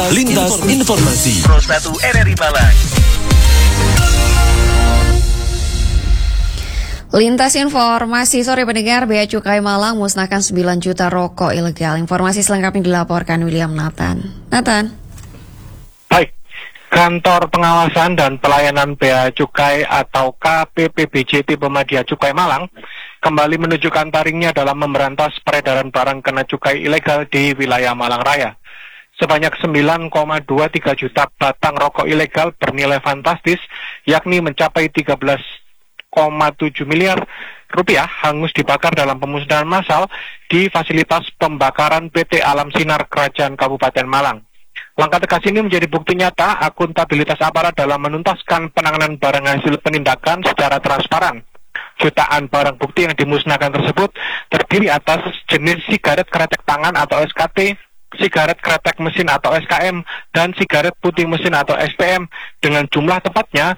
Lintas Informasi. Pro 1 RRI Malang. Lintas informasi sore pendengar, Bea Cukai Malang musnahkan 9 juta rokok ilegal. Informasi selengkapnya dilaporkan William Nathan. Baik, Kantor Pengawasan dan Pelayanan Bea Cukai atau KPPBJ Tipe Madya Cukai Malang kembali menunjukkan taringnya dalam memberantas peredaran barang kena cukai ilegal di wilayah Malang Raya. Sebanyak 9,23 juta batang rokok ilegal bernilai fantastis, yakni mencapai 13,7 miliar rupiah hangus dibakar dalam pemusnahan massal di fasilitas pembakaran PT Alam Sinar Kerajaan Kabupaten Malang. Langkah tegas ini menjadi bukti nyata akuntabilitas aparat dalam menuntaskan penanganan barang hasil penindakan secara transparan. Jutaan barang bukti yang dimusnahkan tersebut terdiri atas jenis sigaret kretek tangan atau SKT, sigaret kretek mesin atau SKM, dan sigaret putih mesin atau SPM dengan jumlah tepatnya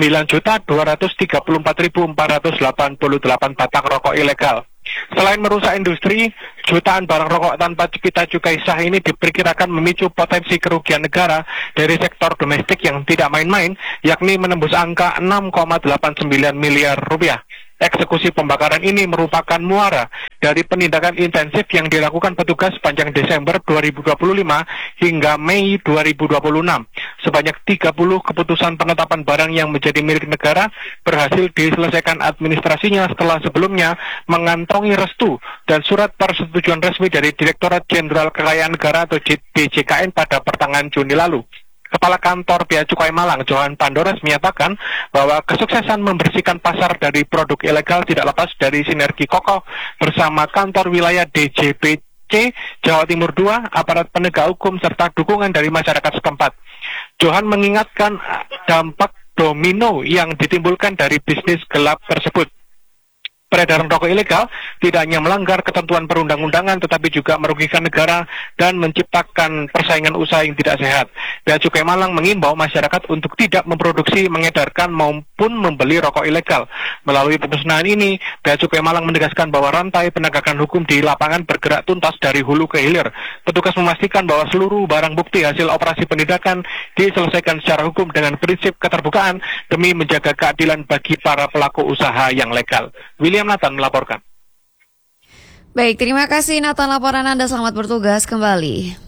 9.234.488 batang rokok ilegal. Selain merusak industri, jutaan barang rokok tanpa pita cukai sah ini diperkirakan memicu potensi kerugian negara dari sektor domestik yang tidak main-main, yakni menembus angka 6,89 miliar rupiah. Eksekusi pembakaran ini merupakan muara dari penindakan intensif yang dilakukan petugas sepanjang Desember 2025 hingga Mei 2026. Sebanyak 30 keputusan penetapan barang yang menjadi milik negara berhasil diselesaikan administrasinya setelah sebelumnya mengantongi restu dan surat persetujuan resmi dari Direktorat Jenderal Kekayaan Negara atau DJKN pada pertengahan Juni lalu. Kepala Kantor Bea Cukai Malang, Johan Pandores, menyatakan bahwa kesuksesan membersihkan pasar dari produk ilegal tidak lepas dari sinergi kokoh bersama kantor wilayah DJPC Jawa Timur II, aparat penegak hukum, serta dukungan dari masyarakat setempat. Johan mengingatkan dampak domino yang ditimbulkan dari bisnis gelap tersebut. Peredaran rokok ilegal tidak hanya melanggar ketentuan perundang-undangan tetapi juga merugikan negara dan menciptakan persaingan usaha yang tidak sehat. Bea Cukai Malang mengimbau masyarakat untuk tidak memproduksi, mengedarkan maupun membeli rokok ilegal. Melalui pemusnahan ini, Bea Cukai Malang menegaskan bahwa rantai penegakan hukum di lapangan bergerak tuntas dari hulu ke hilir. Petugas memastikan bahwa seluruh barang bukti hasil operasi penindakan diselesaikan secara hukum dengan prinsip keterbukaan demi menjaga keadilan bagi para pelaku usaha yang legal. William Nathan melaporkan. Baik, terima kasih Nathan laporan Anda. Selamat bertugas kembali.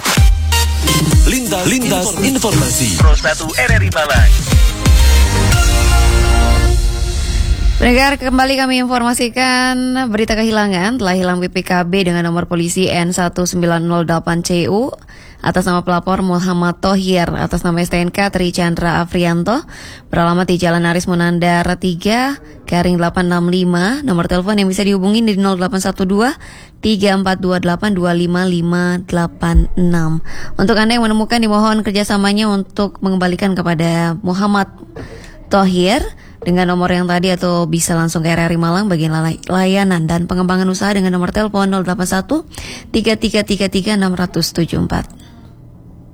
Lintas Informasi. Pro 1 RRI Malang. Pendengar, kembali kami informasikan berita kehilangan. Telah hilang PPKB dengan nomor polisi N1908CU atas nama pelapor Muhammad Thohir, atas nama STNK Tri Chandra Afrianto, beralamat di Jalan Aris Munandar 3, Garing 865. Nomor telepon yang bisa dihubungi di 0812 3428 25586. Untuk Anda yang menemukan, dimohon kerjasamanya untuk mengembalikan kepada Muhammad Thohir dengan nomor yang tadi, atau bisa langsung ke RRI Malang bagian layanan dan pengembangan usaha dengan nomor telepon 081 3333 674.